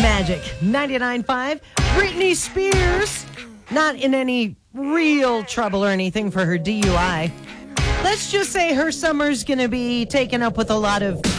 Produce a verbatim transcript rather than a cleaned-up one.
Magic ninety-nine point five. Britney Spears, not in any real trouble or anything for her D U I. Let's just say her summer's going to be taken up with a lot of